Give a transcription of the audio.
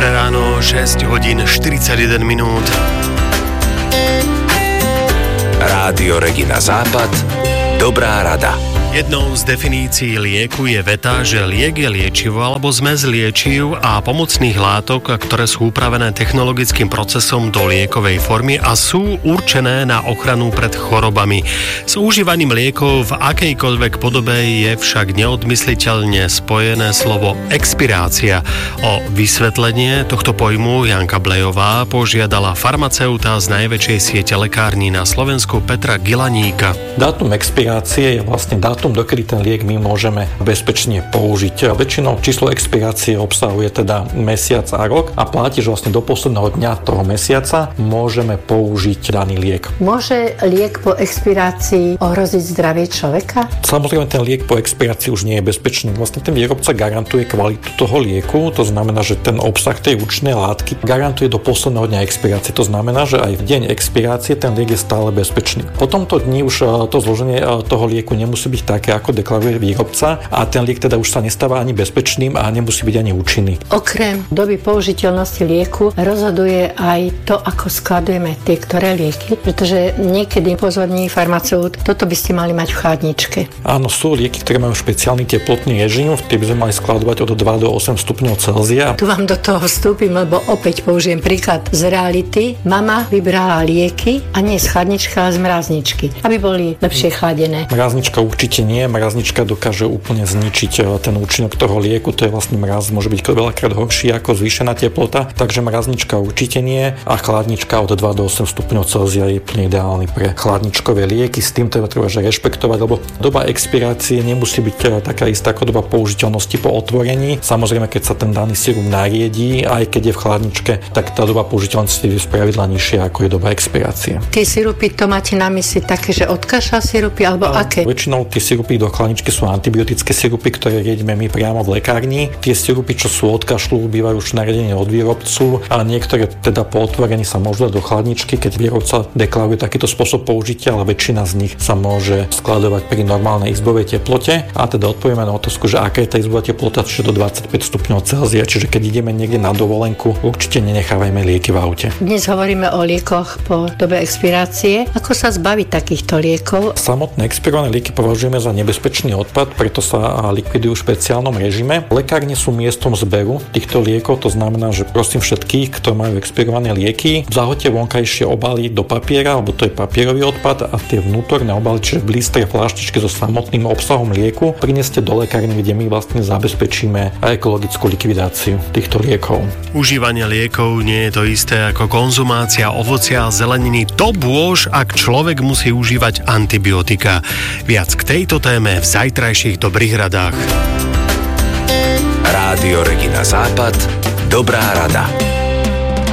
Dobré ráno, 6 hodín 41 minút. Rádio Regina Západ. Dobrá rada. Jednou z definícií lieku je veta, že liek je liečivo alebo zmes liečiv a pomocných látok, ktoré sú upravené technologickým procesom do liekovej formy a sú určené na ochranu pred chorobami. S užívaním liekov v akejkoľvek podobe je však neodmysliteľne spojené slovo expirácia. O vysvetlenie tohto pojmu Janka Blejová požiadala farmaceuta z najväčšej siete lekární na Slovensku Petra Gilaníka. Dátum expirácie je vlastne dátum, dokedy ten liek my môžeme bezpečne použiť. Väčšinou číslo expirácie obsahuje teda mesiac a rok a platí, že vlastne do posledného dňa toho mesiaca môžeme použiť daný liek. Môže liek po expirácii ohroziť zdravie človeka? Samozrejme, ten liek po expirácii už nie je bezpečný. Vlastne ten výrobca garantuje kvalitu toho lieku, to znamená, že ten obsah tej účinnej látky garantuje do posledného dňa expirácie. To znamená, že aj v deň expirácie ten liek je stále bezpečný. Po tomto dni už to zloženie toho lieku nemusí byť také, ako deklaruje výrobca, a ten liek teda už sa nestáva ani bezpečným a nemusí byť ani účinný. Okrem doby použiteľnosti lieku rozhoduje aj to, ako skladujeme tie ktoré lieky, pretože niekedy pozorní farmaceut, toto by ste mali mať v chladničke. Áno, sú lieky, ktoré majú špeciálny teplotný režim, v ktorý by sme mali skladovať od 2 do 8 stupňov Celzia. Tu vám do toho vstúpim, lebo opäť použijem príklad z reality. Mama vybrala lieky a nie z chladničky, ale z mrazničky, aby boli lepšie chladené. Mraznička určite nie, mraznička dokáže úplne zničiť ten účinok toho lieku, to je vlastne mraz, môže byť veľakrát horší ako zvýšená teplota, takže mraznička určite nie a chladnička od 2 do 8 stupňov Celzia je úplne ideálny pre chladničkové lieky, s tým treba rešpektovať, lebo doba expirácie nemusí byť taká istá ako doba použiteľnosti po otvorení. Samozrejme, keď sa ten daný sirup nariedí, aj keď je v chladničke, tak tá doba použiteľnosti je spravidla nižšia ako je doba expirácie. Tie sirupy, to máte na mysli také, že odkašľa sirupy alebo aké? Väčšinou tie sirupy do chladničky sú antibiotické sirupy, ktoré riedime my priamo v lekárni. Tie sirupy, čo sú od kašľu, bývajú už nariadené od výrobcu a niektoré teda po otvorení sa môžu dať do chladničky, keď výrobca deklaruje takýto spôsob použitia, ale väčšina z nich sa môže skladovať pri normálnej izbovej teplote. A teda odpovieme na otázku, že aká je tá izbová teplota, čiže do 25 stupňov Celzia, čiže keď ideme niekde na dovolenku, určite nenechávajme lieky v aute. Dnes hovoríme o liekoch po dobe expirácie. Ako sa zbaviť takýchto liekov? Samotné expirované lieky považujeme za nebezpečný odpad, preto sa likvidujú v špeciálnom režime. Lekárne sú miestom zberu týchto liekov, to znamená, že prosím všetkých, kto majú expirované lieky, zahoďte vonkajšie obaly do papiera, alebo to je papierový odpad, a tie vnútorné obaly, čiže blistré fľaštičky so samotným obsahom lieku, prineste do lekárne, kde my vlastne zabezpečíme ekologickú likvidáciu týchto liekov. Užívanie liekov nie je to isté ako konzumácia ovocia a zeleniny. To bôž, ak človek musí užívať antibiotika. Viac k tejto téme v zajtrajších Dobrých radách. Rádio Regina Západ. Dobrá rada.